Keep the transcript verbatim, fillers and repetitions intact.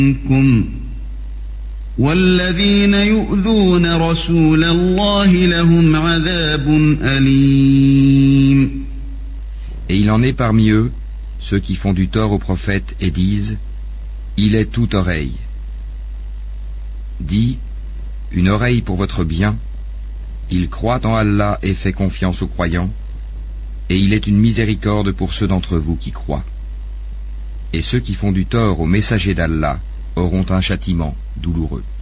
منكم والذين يؤذون رسول الله لهم عذاب أليم. Et il en est parmi eux ceux qui font du tort au prophète et disent « Il est toute oreille ». Dis « Une oreille pour votre bien ». Il croit en Allah et fait confiance aux croyants, et il est une miséricorde pour ceux d'entre vous qui croient. Et ceux qui font du tort aux messagers d'Allah auront un châtiment douloureux.